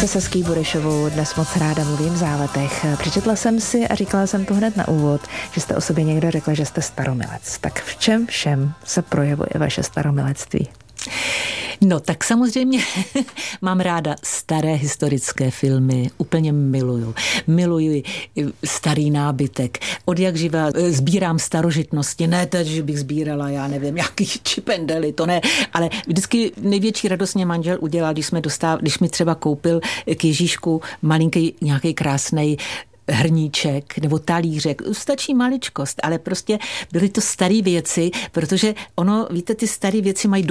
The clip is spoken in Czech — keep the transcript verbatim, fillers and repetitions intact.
Se Sasky Burešovou dnes moc ráda mluvím v záletech. Přečetla jsem si a říkala jsem to hned na úvod, že jste o sobě někdo řekla, že jste staromilec. Tak v čem všem se projevuje vaše staromilectví? No tak samozřejmě mám ráda staré historické filmy, úplně miluju. Miluji starý nábytek. Od jak živa sbírám starožitnosti, ne teď, že bych sbírala, já nevím, jaký čipendely, to ne, ale vždycky největší radost mě manžel udělal, když, jsme dostáv, když mi třeba koupil k Ježíšku malinký nějaký krásnej hrníček nebo talířek, stačí maličkost, ale prostě byly to staré věci, protože ono, víte, ty staré věci mají